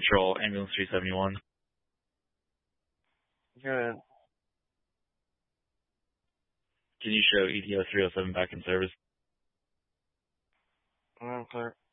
Patrol, Ambulance 371. Good. Can you show ETO 307 back in service? I'm clear.